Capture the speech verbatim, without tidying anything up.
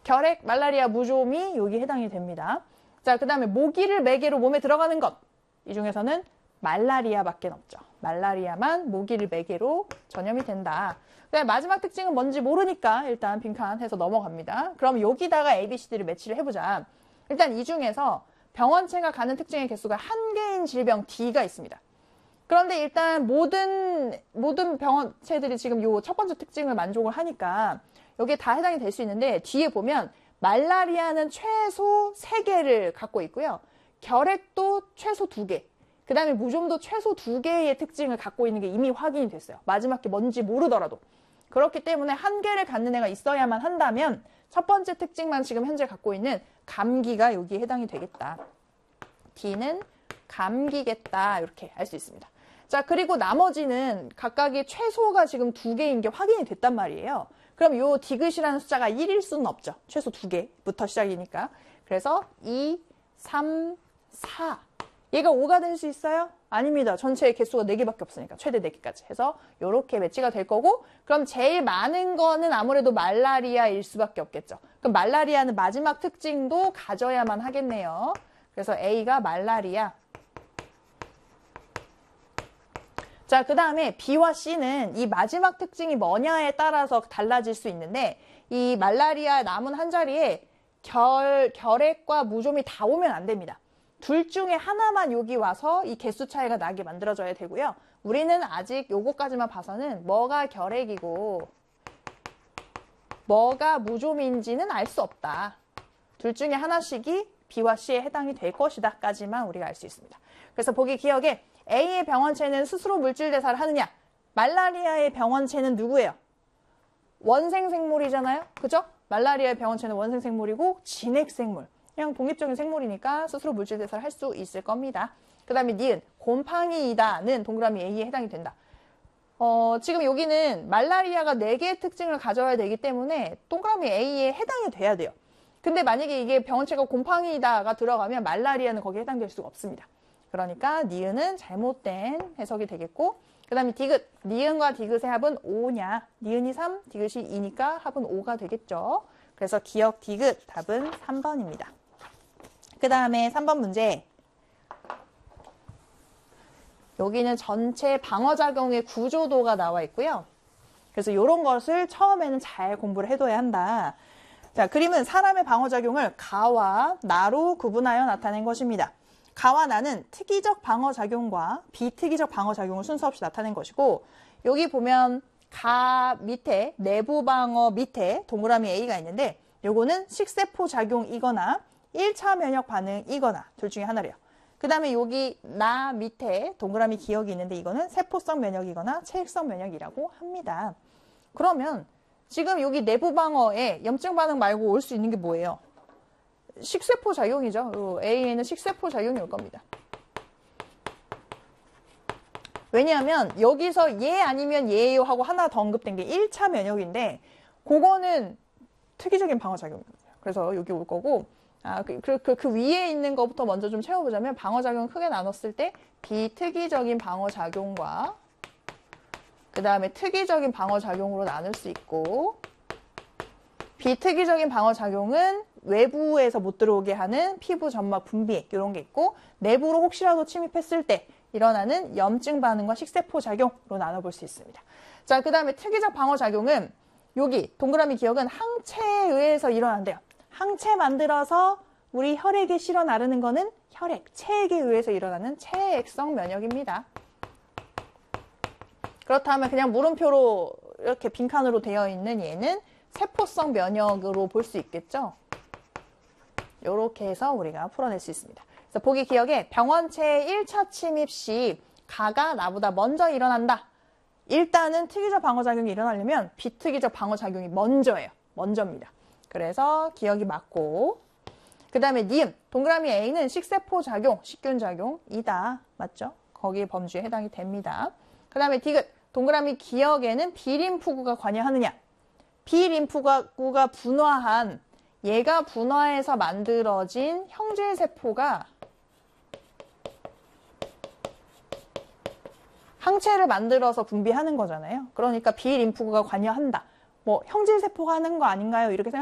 결핵, 말라리아, 무좀이 여기 해당이 됩니다. 자, 그 다음에 모기를 매개로 몸에 들어가는 것. 이 중에서는 말라리아밖에 없죠. 말라리아만 모기를 매개로 전염이 된다. 그 다음에 마지막 특징은 뭔지 모르니까 일단 빈칸 해서 넘어갑니다. 그럼 여기다가 A, B, C, D를 매치를 해보자. 일단 이 중에서 병원체가 가는 특징의 개수가 한 개인 질병 D가 있습니다. 그런데 일단 모든 모든 병원체들이 지금 요 첫 번째 특징을 만족을 하니까 여기에 다 해당이 될 수 있는데 뒤에 보면 말라리아는 최소 세 개를 갖고 있고요. 결핵도 최소 두 개. 그 다음에 무좀도 최소 두 개의 특징을 갖고 있는 게 이미 확인이 됐어요. 마지막 게 뭔지 모르더라도. 그렇기 때문에 한 개를 갖는 애가 있어야만 한다면 첫 번째 특징만 지금 현재 갖고 있는 감기가 여기에 해당이 되겠다. D는 감기겠다. 이렇게 알 수 있습니다. 자, 그리고 나머지는 각각의 최소가 지금 두 개인 게 확인이 됐단 말이에요. 그럼 요 디귿이라는 숫자가 일일 수는 없죠. 최소 두 개부터 시작이니까. 그래서 이, 삼, 사. 얘가 오가 될 수 있어요? 아닙니다. 전체의 개수가 네 개밖에 없으니까 최대 네 개까지 해서 이렇게 매치가 될 거고 그럼 제일 많은 거는 아무래도 말라리아일 수밖에 없겠죠. 그럼 말라리아는 마지막 특징도 가져야만 하겠네요. 그래서 A가 말라리아. 자, 그 다음에 B와 C는 이 마지막 특징이 뭐냐에 따라서 달라질 수 있는데 이 말라리아 남은 한 자리에 결, 결핵과 무좀이 다 오면 안 됩니다. 둘 중에 하나만 여기 와서 이 개수 차이가 나게 만들어져야 되고요. 우리는 아직 요거까지만 봐서는 뭐가 결핵이고 뭐가 무좀인지는 알 수 없다. 둘 중에 하나씩이 B와 C에 해당이 될 것이다 까지만 우리가 알 수 있습니다. 그래서 보기 기억에 A의 병원체는 스스로 물질 대사를 하느냐? 말라리아의 병원체는 누구예요? 원생생물이잖아요. 그죠? 말라리아의 병원체는 원생생물이고 진핵생물. 그냥 독립적인 생물이니까 스스로 물질 대사를 할 수 있을 겁니다. 그 다음에 니은, 곰팡이이다는 동그라미 A에 해당이 된다. 어, 지금 여기는 말라리아가 네 개의 특징을 가져야 되기 때문에 동그라미 A에 해당이 돼야 돼요. 근데 만약에 이게 병원체가 곰팡이이다가 들어가면 말라리아는 거기에 해당될 수가 없습니다. 그러니까 니은은 잘못된 해석이 되겠고 그 다음에 디귿, 니은과 디귿의 합은 오냐? 니은이 삼, 디귿이 이니까 합은 오가 되겠죠. 그래서 기억 디귿 답은 삼 번입니다. 그 다음에 삼 번 문제. 여기는 전체 방어작용의 구조도가 나와 있고요. 그래서 이런 것을 처음에는 잘 공부를 해둬야 한다. 자, 그림은 사람의 방어작용을 가와 나로 구분하여 나타낸 것입니다. 가와 나는 특이적 방어작용과 비특이적 방어작용을 순서 없이 나타낸 것이고 여기 보면 가 밑에 내부 방어 밑에 동그라미 A가 있는데 요거는 식세포 작용이거나 일 차 면역 반응이거나 둘 중에 하나래요. 그 다음에 여기 나 밑에 동그라미 기억이 있는데 이거는 세포성 면역이거나 체액성 면역이라고 합니다. 그러면 지금 여기 내부 방어에 염증 반응 말고 올 수 있는 게 뭐예요? 식세포 작용이죠. A에는 식세포 작용이 올 겁니다. 왜냐하면 여기서 얘 아니면 얘예요 하고 하나 더 언급된 게 일 차 면역인데 그거는 특이적인 방어작용입니다. 그래서 여기 올 거고 아, 그, 그, 그, 그 위에 있는 것부터 먼저 좀 채워보자면 방어작용을 크게 나눴을 때 비특이적인 방어작용과 그 다음에 특이적인 방어작용으로 나눌 수 있고 비특이적인 방어작용은 외부에서 못 들어오게 하는 피부 점막 분비액 이런 게 있고 내부로 혹시라도 침입했을 때 일어나는 염증 반응과 식세포 작용으로 나눠볼 수 있습니다. 자, 그 다음에 특이적 방어작용은 여기 동그라미 기억은 항체에 의해서 일어난대요. 항체 만들어서 우리 혈액에 실어 나르는 거는 혈액, 체액에 의해서 일어나는 체액성 면역입니다. 그렇다면 그냥 물음표로 이렇게 빈칸으로 되어 있는 얘는 세포성 면역으로 볼 수 있겠죠. 이렇게 해서 우리가 풀어낼 수 있습니다. 그래서 보기 기억에 병원체의 일 차 침입 시 가가 나보다 먼저 일어난다. 일단은 특이적 방어작용이 일어나려면 비특이적 방어작용이 먼저예요. 먼저입니다. 그래서 기억이 맞고 그 다음에 니은, 동그라미 A는 식세포 작용, 식균 작용이다. 맞죠? 거기에 범주에 해당이 됩니다. 그 다음에 디귿, 동그라미 기억에는 비림프구가 관여하느냐? 비림프구가 분화한 얘가 분화해서 만들어진 형질세포가 항체를 만들어서 분비하는 거잖아요. 그러니까 비림프구가 관여한다. 뭐 형질세포가 하는 거 아닌가요? 이렇게 생각